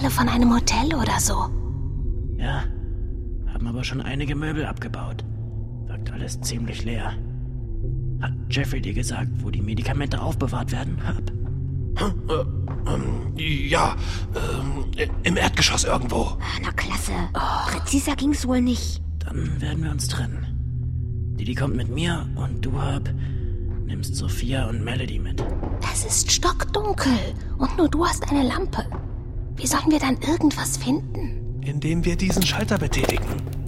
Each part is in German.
alle von einem Hotel oder so. Ja, haben aber schon einige Möbel abgebaut. Wirkt alles ziemlich leer. Hat Jeffrey dir gesagt, wo die Medikamente aufbewahrt werden, Herb? Ja, im Erdgeschoss irgendwo. Na klasse. Präziser ging's wohl nicht. Dann werden wir uns trennen. Didi kommt mit mir und du, Herb, nimmst Sophia und Melody mit. Es ist stockdunkel und nur du hast eine Lampe. Wie sollen wir dann irgendwas finden? Indem wir diesen Schalter betätigen.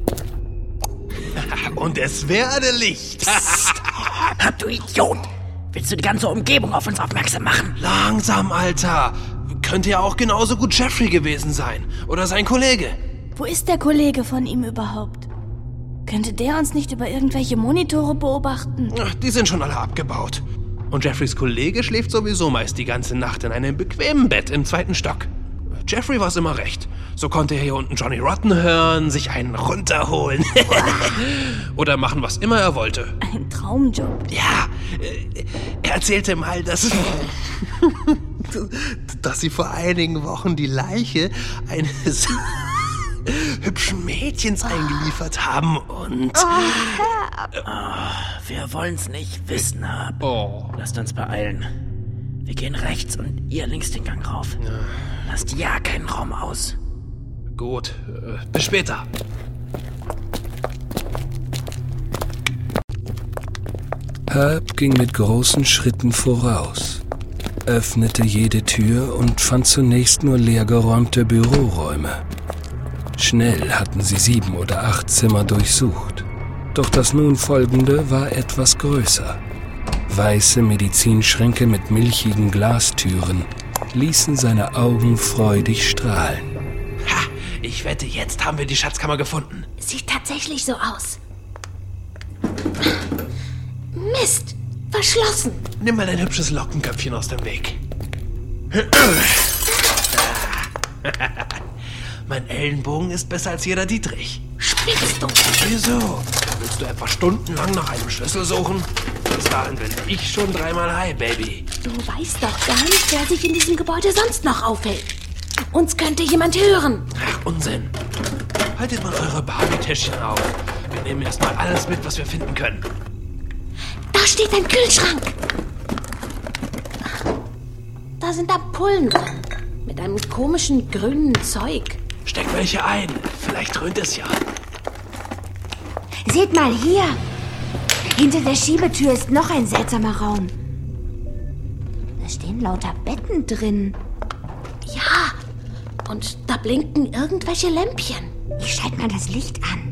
Und es werde Licht. Herb, du Idiot! Willst du die ganze Umgebung auf uns aufmerksam machen? Langsam, Alter. Könnte ja auch genauso gut Jeffrey gewesen sein. Oder sein Kollege. Wo ist der Kollege von ihm überhaupt? Könnte der uns nicht über irgendwelche Monitore beobachten? Ach, die sind schon alle abgebaut. Und Jeffreys Kollege schläft sowieso meist die ganze Nacht in einem bequemen Bett im 2. Stock. Jeffrey war's immer recht. So konnte er hier unten Johnny Rotten hören, sich einen runterholen. Oder machen, was immer er wollte. Ein Traumjob. Ja, er erzählte mal, dass sie vor einigen Wochen die Leiche eines hübschen Mädchens eingeliefert haben und... Wir wollen's nicht wissen, Herb. Lasst uns beeilen. Wir gehen rechts und ihr links den Gang rauf. Lasst ja keinen Raum aus. Gut, bis später. Herb ging mit großen Schritten voraus, öffnete jede Tür und fand zunächst nur leergeräumte Büroräume. Schnell hatten sie 7 oder 8 Zimmer durchsucht. Doch das nun folgende war etwas größer. Weiße Medizinschränke mit milchigen Glastüren ließen seine Augen freudig strahlen. Ha, ich wette, jetzt haben wir die Schatzkammer gefunden. Sieht tatsächlich so aus. Mist, verschlossen. Nimm mal dein hübsches Lockenköpfchen aus dem Weg. Mein Ellenbogen ist besser als jeder Dietrich. Spinnst du? Wieso? Willst du etwa stundenlang nach einem Schlüssel suchen? Bis dahin bin ich schon 3-mal high, Baby. Du weißt doch gar nicht, wer sich in diesem Gebäude sonst noch aufhält. Uns könnte jemand hören. Ach, Unsinn. Haltet mal eure Barbie-Täschchen auf. Wir nehmen erstmal alles mit, was wir finden können. Da steht ein Kühlschrank. Da sind Ampullen drin. Mit einem komischen grünen Zeug. Steck welche ein. Vielleicht dröhnt es ja. Seht mal hier. Hinter der Schiebetür ist noch ein seltsamer Raum. Da stehen lauter Betten drin. Ja, und da blinken irgendwelche Lämpchen. Ich schalte mal das Licht an.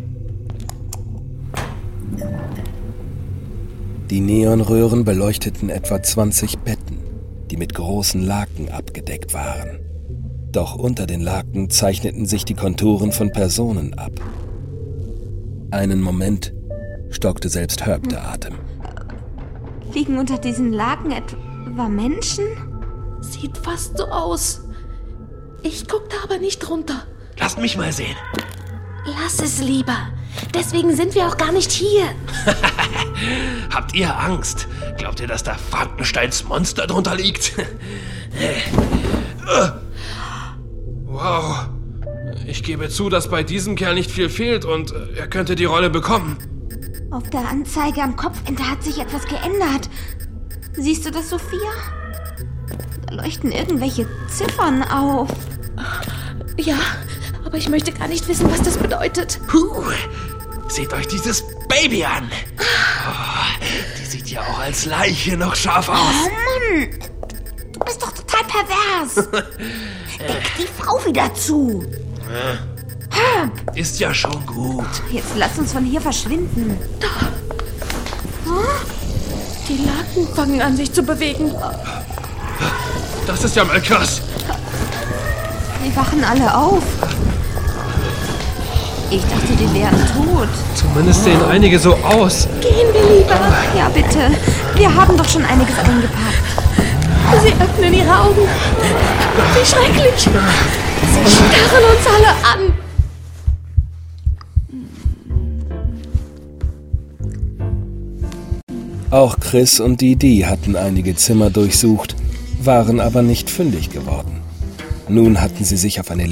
Die Neonröhren beleuchteten etwa 20 Betten, die mit großen Laken abgedeckt waren. Doch unter den Laken zeichneten sich die Konturen von Personen ab. Einen Moment stockte selbst Herb der Atem. Liegen unter diesen Laken etwa Menschen? Sieht fast so aus. Ich guck da aber nicht runter. Lasst mich mal sehen. Lass es lieber. Deswegen sind wir auch gar nicht hier. Habt ihr Angst? Glaubt ihr, dass da Frankensteins Monster drunter liegt? Wow. Ich gebe zu, dass bei diesem Kerl nicht viel fehlt und er könnte die Rolle bekommen. Auf der Anzeige am Kopfende hat sich etwas geändert. Siehst du das, Sophia? Da leuchten irgendwelche Ziffern auf. Ja, aber ich möchte gar nicht wissen, was das bedeutet. Seht euch dieses Baby an. Oh, die sieht ja auch als Leiche noch scharf aus. Oh Mann, du bist doch total pervers. Deck die Frau wieder zu. Ist ja schon gut. Jetzt lass uns von hier verschwinden. Die Laken fangen an, sich zu bewegen. Das ist ja mal krass. Die wachen alle auf. Ich dachte, die wären tot. Zumindest sehen einige so aus. Gehen wir lieber. Ja, bitte. Wir haben doch schon einiges eingepackt. Sie öffnen ihre Augen. Wie schrecklich. Sie starren uns alle an. Auch Chris und Didi hatten einige Zimmer durchsucht, waren aber nicht fündig geworden. Nun hatten sie sich auf eine